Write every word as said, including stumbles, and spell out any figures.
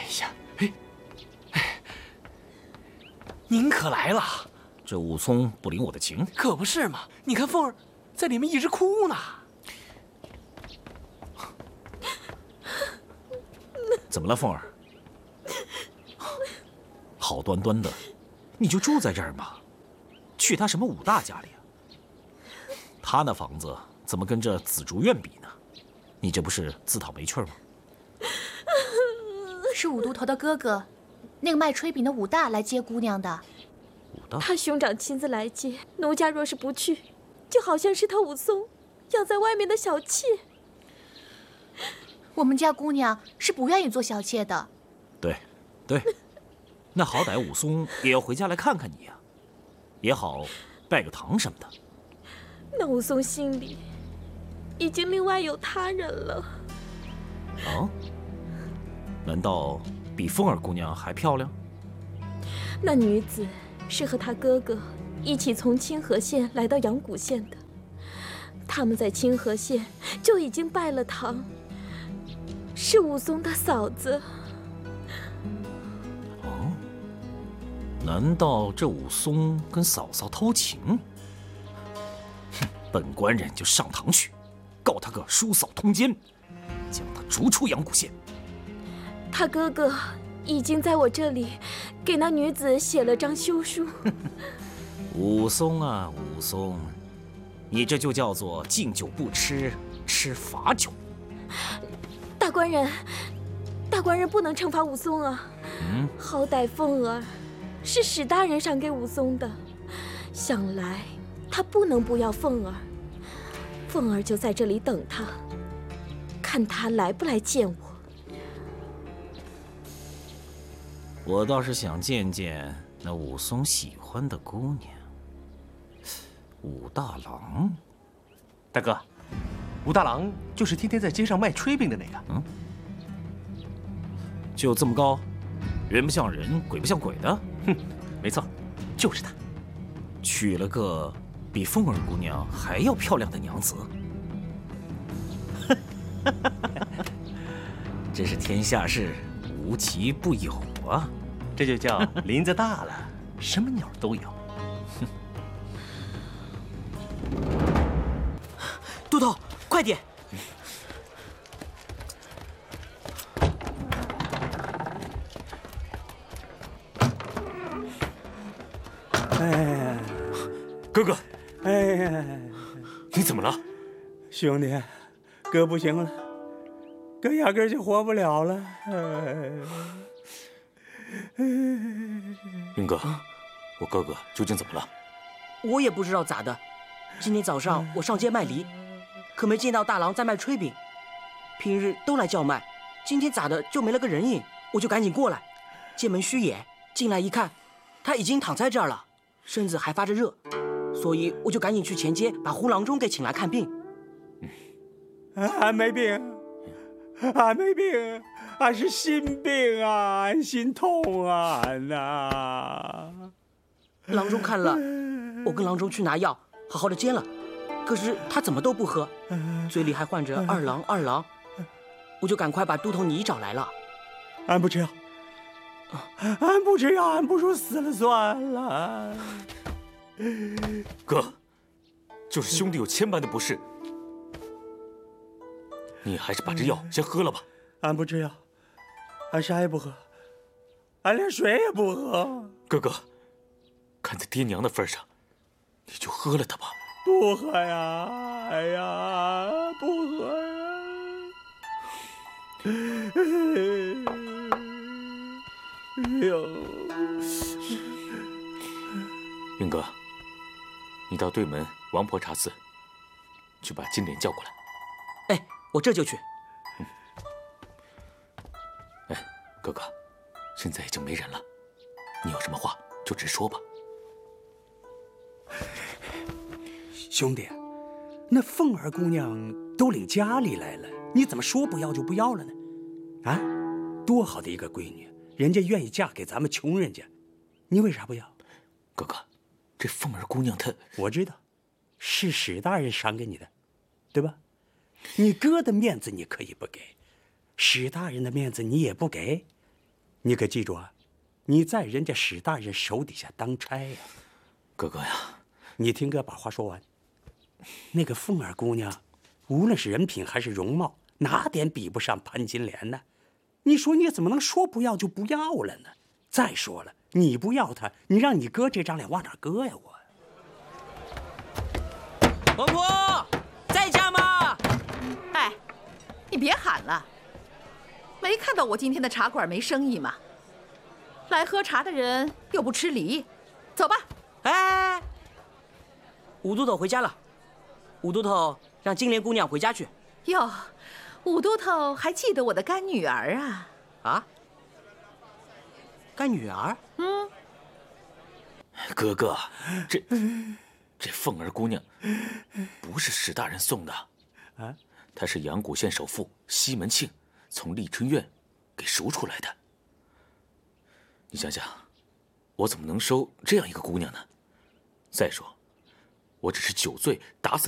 呀，哎，哎，您可来了！ 这武松不领我的情， 可不是嘛！你看凤儿在里面一直哭呢。 怎么了，凤儿？好端端的，你就住在这儿吗？去他什么武大家里啊？他那房子怎么跟这紫竹院比呢？你这不是自讨没趣吗？ 是武都头的哥哥，那个卖炊饼的武大来接姑娘的。 武大？ 他兄长亲自来接，奴家若是不去，就好像是他武松养在外面的小妾。 我们家姑娘是不愿意做小妾的。 对，对，那好歹武松也要回家来看看你呀，也好拜个堂什么的。 那武松心里已经另外有他人了。 啊？难道比凤儿姑娘还漂亮？ 那女子是和他哥哥一起从清河县来到阳谷县的，他们在清河县就已经拜了堂，是武松的嫂子。 哦，难道这武松跟嫂嫂偷情？哼，本官人就上堂去，告他个叔嫂通奸，将他逐出阳谷县。 他哥哥已经在我这里给那女子写了张休书。 武松啊，武松，你这就叫做敬酒不吃吃罚酒。 大官人，大官人不能惩罚武松啊！ 嗯， 好歹凤儿是史大人赏给武松的，想来他不能不要凤儿。凤儿就在这里等他，看他来不来见我。 我倒是想见见那武松喜欢的姑娘，武大郎。 大哥，武大郎就是天天在街上卖炊饼的那个。 嗯，就这么高，人不像人，鬼不像鬼的。 哼，没错，就是他。 娶了个比凤儿姑娘还要漂亮的娘子，真是天下事无奇不有啊！ 这就叫林子大了，什么鸟都有。 都头，快点！ 哎， 哥哥， 哎呀， 你怎么了？ 兄弟，哥不行了，哥压根就活不了了。哎， 云哥，我哥哥究竟怎么了？ 我也不知道咋的。今天早上我上街卖梨，可没见到大郎在卖炊饼。平日都来叫卖，今天咋的就没了个人影？我就赶紧过来，见门虚掩，进来一看，他已经躺在这儿了，身子还发着热，所以我就赶紧去前街把胡郎中给请来看病。 俺没病，俺没病，俺是心病啊，俺心痛啊，俺呐。 郎中看了，我跟郎中去拿药，好好的煎了，可是他怎么都不喝，嘴里还唤着二郎二郎，我就赶快把都头你找来了。 俺不吃药，俺不吃药，俺不如死了算了。 哥，就是兄弟有千般的不是，你还是把这药先喝了吧。 俺不吃药，俺啥也不喝，俺连水也不喝。 哥哥，看在爹娘的份上，你就喝了它吧。 不喝呀，哎呀，不喝呀。哎呦， 云哥，你到对门王婆茶寺去把金莲叫过来。 哎，我这就去。 嗯。哎，哥哥，现在已经没人了，你有什么话就直说吧。 兄弟，那凤儿姑娘都领家里来了，你怎么说不要就不要了呢？啊，多好的一个闺女，人家愿意嫁给咱们穷人家，你为啥不要？ 哥哥，这凤儿姑娘她…… 我知道，是史大人赏给你的，对吧？你哥的面子你可以不给，史大人的面子你也不给， 你可记住啊，你在人家史大人手底下当差呀。 哥哥呀， 你听哥把话说完。那个凤儿姑娘，无论是人品还是容貌，哪点比不上潘金莲呢？你说你怎么能说不要就不要了呢？再说了，你不要她，你让你哥这张脸往哪搁呀？我。 婆婆，在家吗？ 哎，你别喊了，没看到我今天的茶馆没生意吗？来喝茶的人又不吃梨，走吧。 哎，武都头回家了。武都头让金莲姑娘回家去。 哟，武都头还记得我的干女儿啊？ 啊？干女儿？ 嗯。 哥哥，这这凤儿姑娘不是史大人送的，啊，她是阳谷县首富西门庆从丽春院给赎出来的。你想想，我怎么能收这样一个姑娘呢？再说，我只是酒醉打死